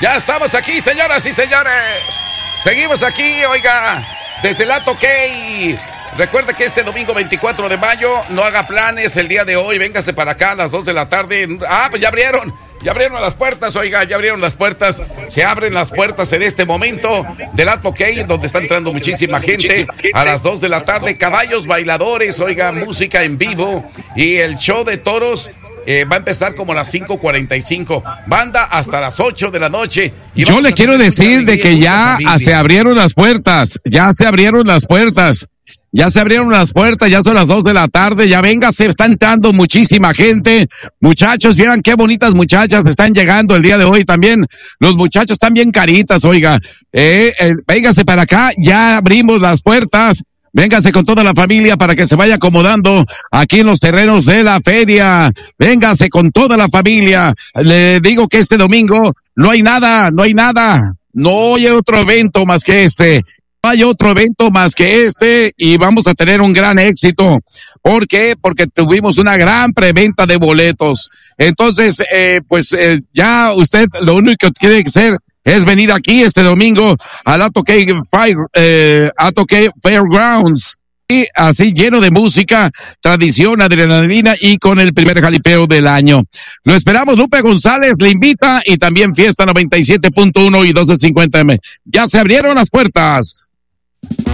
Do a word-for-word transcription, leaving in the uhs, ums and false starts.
Ya estamos aquí, señoras y señores. Seguimos aquí, oiga, desde el Ato Key. Recuerda que este domingo veinticuatro de mayo, no haga planes el día de hoy, véngase para acá a las dos de la tarde. Ah, pues ya abrieron, ya abrieron las puertas, oiga, ya abrieron las puertas. Se abren las puertas en este momento del Ato Key, donde está entrando muchísima gente. A las dos de la tarde, caballos bailadores, oiga, música en vivo y el show de toros. Eh, va a empezar como a las cinco cuarenta y cinco. Banda hasta las ocho de la noche. Y yo le quiero decir de que ya se abrieron las puertas. Ya se abrieron las puertas. Ya se abrieron las puertas. Ya son las dos de la tarde. Ya venga, se está entrando muchísima gente. Muchachos, vieran qué bonitas muchachas están llegando el día de hoy también. Los muchachos están bien caritas, oiga. Eh, eh, véngase para acá. Ya abrimos las puertas. Véngase con toda la familia para que se vaya acomodando aquí en los terrenos de la feria. Véngase con toda la familia. Le digo que este domingo no hay nada, no hay nada. No hay otro evento más que este. No hay otro evento más que este y vamos a tener un gran éxito. ¿Por qué? Porque tuvimos una gran preventa de boletos. Entonces, eh, pues eh, ya usted lo único que tiene que hacer es venir aquí este domingo al Ato Key Fire, eh, Ato Key Fairgrounds, y así lleno de música, tradición, adrenalina y con el primer jalipeo del año. Lo esperamos, Lupe González le invita y también Fiesta noventa y siete punto uno y doce cincuenta eme. Ya se abrieron las puertas.